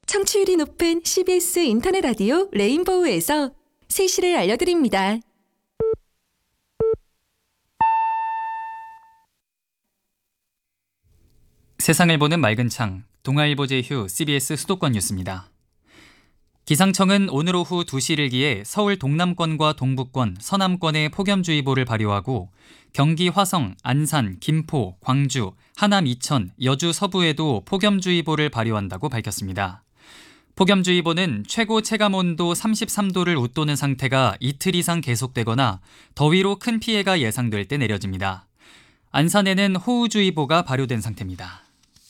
청취율이 높은 CBS 인터넷 라디오 레인보우에서 세시를 알려드립니다. 세상을 보는 맑은 창, 동아일보 제휴 CBS 수도권 뉴스입니다. 기상청은 오늘 오후 2시를 기해 서울 동남권과 동북권, 서남권에 폭염주의보를 발효하고 경기 화성, 안산, 김포, 광주, 하남 이천, 여주 서부에도 폭염주의보를 발효한다고 밝혔습니다. 폭염주의보는 최고 체감온도 33도를 웃도는 상태가 이틀 이상 계속되거나 더위로 큰 피해가 예상될 때 내려집니다. 안산에는 호우주의보가 발효된 상태입니다.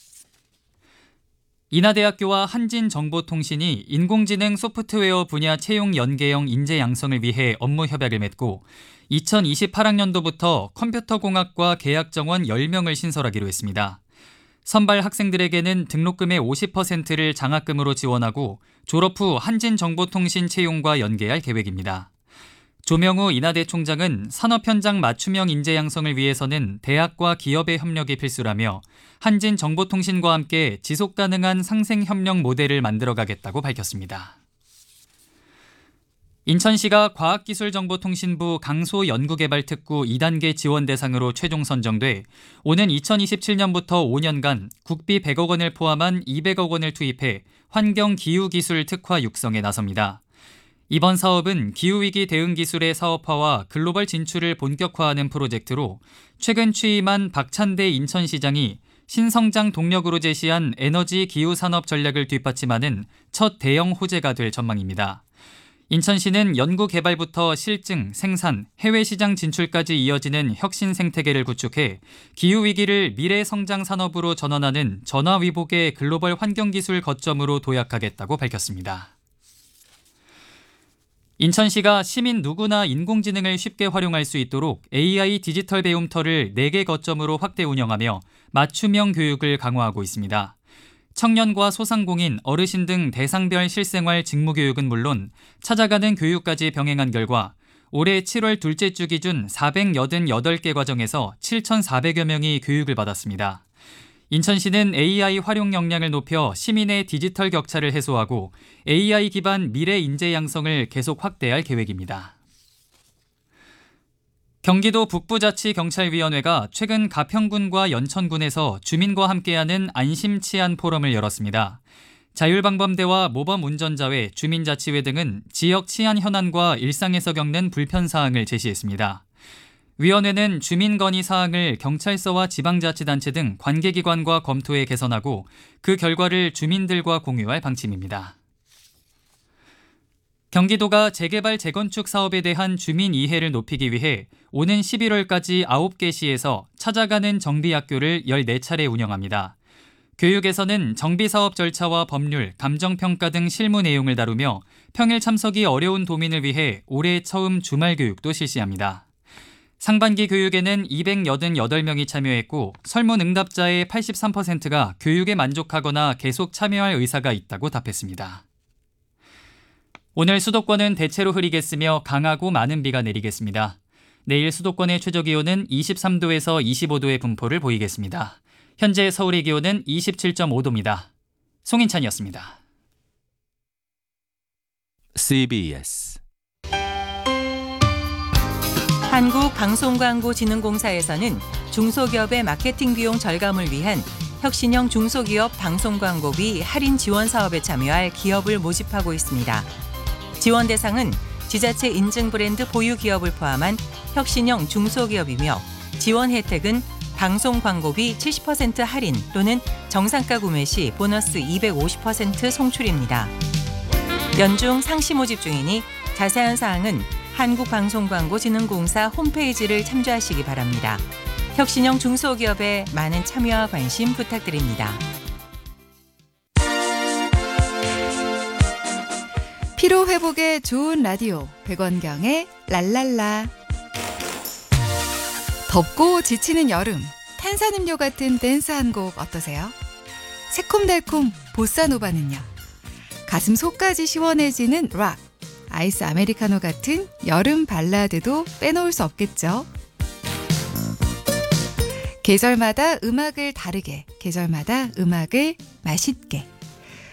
인하대학교와 한진정보통신이 인공지능 소프트웨어 분야 채용 연계형 인재 양성을 위해 업무 협약을 맺고 2028학년도부터 컴퓨터공학과 계약 정원 10명을 신설하기로 했습니다. 선발 학생들에게는 등록금의 50%를 장학금으로 지원하고 졸업 후 한진정보통신 채용과 연계할 계획입니다. 조명우 인하대 총장은 산업 현장 맞춤형 인재 양성을 위해서는 대학과 기업의 협력이 필수라며 한진정보통신과 함께 지속가능한 상생협력 모델을 만들어가겠다고 밝혔습니다. 인천시가 과학기술정보통신부 강소연구개발특구 2단계 지원 대상으로 최종 선정돼 오는 2027년부터 5년간 국비 100억 원을 포함한 200억 원을 투입해 환경기후기술 특화 육성에 나섭니다. 이번 사업은 기후위기 대응 기술의 사업화와 글로벌 진출을 본격화하는 프로젝트로 최근 취임한 박찬대 인천시장이 신성장 동력으로 제시한 에너지 기후 산업 전략을 뒷받침하는 첫 대형 호재가 될 전망입니다. 인천시는 연구 개발부터 실증, 생산, 해외 시장 진출까지 이어지는 혁신 생태계를 구축해 기후위기를 미래 성장 산업으로 전환하는 전화위복의 글로벌 환경기술 거점으로 도약하겠다고 밝혔습니다. 인천시가 시민 누구나 인공지능을 쉽게 활용할 수 있도록 AI 디지털 배움터를 4개 거점으로 확대 운영하며 맞춤형 교육을 강화하고 있습니다. 청년과 소상공인, 어르신 등 대상별 실생활 직무교육은 물론 찾아가는 교육까지 병행한 결과 올해 7월 둘째 주 기준 488개 과정에서 7,400여 명이 교육을 받았습니다. 인천시는 AI 활용 역량을 높여 시민의 디지털 격차를 해소하고 AI 기반 미래 인재 양성을 계속 확대할 계획입니다. 경기도 북부자치경찰위원회가 최근 가평군과 연천군에서 주민과 함께하는 안심치안 포럼을 열었습니다. 자율방범대와 모범운전자회, 주민자치회 등은 지역 치안 현안과 일상에서 겪는 불편사항을 제시했습니다. 위원회는 주민 건의 사항을 경찰서와 지방자치단체 등 관계기관과 검토해 개선하고 그 결과를 주민들과 공유할 방침입니다. 경기도가 재개발 재건축 사업에 대한 주민 이해를 높이기 위해 오는 11월까지 9개 시에서 찾아가는 정비학교를 14차례 운영합니다. 교육에서는 정비사업 절차와 법률, 감정평가 등 실무 내용을 다루며 평일 참석이 어려운 도민을 위해 올해 처음 주말 교육도 실시합니다. 상반기 교육에는 288명이 참여했고 설문응답자의 83%가 교육에 만족하거나 계속 참여할 의사가 있다고 답했습니다. 오늘 수도권은 대체로 흐리겠으며 강하고 많은 비가 내리겠습니다. 내일 수도권의 최저기온은 23도에서 25도의 분포를 보이겠습니다. 현재 서울의 기온은 27.5도입니다. 송인찬이었습니다. CBS 한국방송광고진흥공사에서는 중소기업의 마케팅 비용 절감을 위한 혁신형 중소기업 방송광고비 할인 지원 사업에 참여할 기업을 모집하고 있습니다. 지원 대상은 지자체 인증 브랜드 보유 기업을 포함한 혁신형 중소기업이며 지원 혜택은 방송 광고비 70% 할인 또는 정상가 구매 시 보너스 250% 송출입니다. 연중 상시 모집 중이니 자세한 사항은 한국방송광고진흥공사 홈페이지를 참조하시기 바랍니다. 혁신형 중소기업에 많은 참여와 관심 부탁드립니다. 피로 회복에 좋은 라디오 백원경의 랄랄라. 덥고 지치는 여름, 탄산음료 같은 댄스 한 곡 어떠세요? 새콤달콤 보사노바는요? 가슴 속까지 시원해지는 락, 아이스 아메리카노 같은 여름 발라드도 빼놓을 수 없겠죠. 계절마다 음악을 다르게, 계절마다 음악을 맛있게.